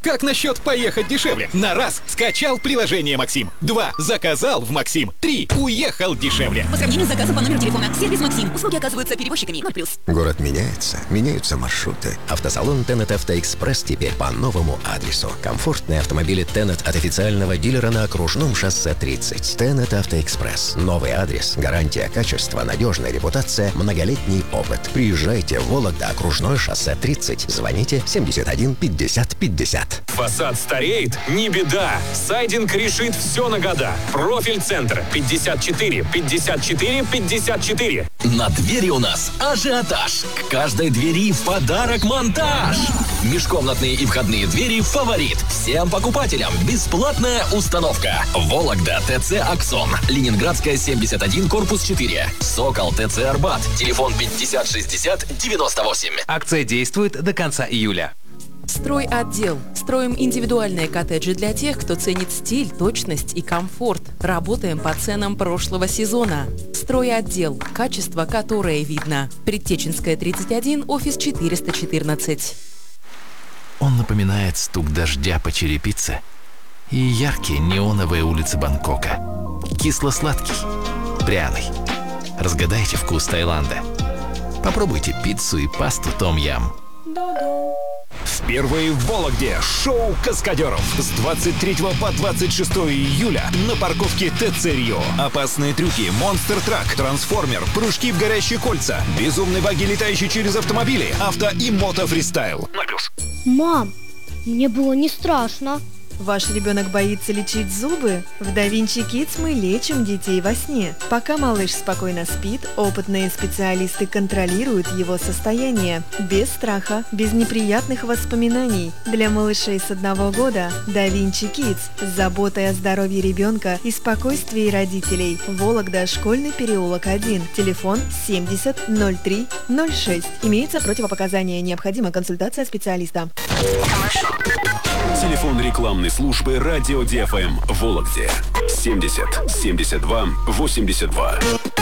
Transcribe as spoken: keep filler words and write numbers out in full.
Как насчет поехать дешевле? На раз скачал приложение Максим. Два заказал в Максим. Три уехал дешевле. По сравнению с заказом по номеру телефона. Сервис Максим. Услуги оказываются перевозчиками ноль плюс. Город меняется, меняются маршруты. Автосалон Тенет Автоэкспресс теперь по новому адресу. Комфортные автомобили Тенет от официального дилера на окружном шоссе тридцать. Тенет Автоэкспресс. Новый адрес, гарантия качества, надежная репутация, многолетний опыт. Приезжайте в Вологда, окружное шоссе тридцать. Звоните семьдесят один пятьдесят пятьдесят. Фасад стареет? Не беда. Сайдинг решит все на года. Профиль-центр пятьдесят четыре пятьдесят четыре пятьдесят четыре. На двери у нас ажиотаж. К каждой двери в подарок монтаж. Межкомнатные и входные двери «Фаворит». Всем покупателям бесплатная установка. Вологда, ТЦ «Аксон». Ленинградская, семьдесят один, корпус четыре. Сокол, ТЦ «Арбат». Телефон пятьдесят шестьдесят девяносто восемь. Акция действует до конца июля. Стройотдел. Строим индивидуальные коттеджи для тех, кто ценит стиль, точность и комфорт. Работаем по ценам прошлого сезона. Стройотдел. Качество, которое видно. Предтеченская, тридцать один, офис четыреста четырнадцать. Он напоминает стук дождя по черепице и яркие неоновые улицы Бангкока. Кисло-сладкий, пряный. Разгадайте вкус Таиланда. Попробуйте пиццу и пасту том-ям. Впервые в Вологде шоу каскадеров с двадцать третьего по двадцать шестое июля на парковке ТЦ Рио. Опасные трюки, монстр-трак, трансформер, прыжки в горящие кольца, безумные баги, летающие через автомобили, авто и мото-фристайл. ноль плюс. Мам, мне было не страшно. Ваш ребенок боится лечить зубы? В Да Винчи Kids мы лечим детей во сне. Пока малыш спокойно спит, опытные специалисты контролируют его состояние. Без страха, без неприятных воспоминаний. Для малышей с одного года Да Винчи Kids с заботой о здоровье ребенка и спокойствии родителей. Вологда, школьный переулок один. Телефон семьдесят ноль три ноль шесть. Имеются противопоказания. Необходима консультация специалиста. Телефон рекламной службы «Радио ди эф эм» в Вологде семьдесят семьдесят два восемьдесят два.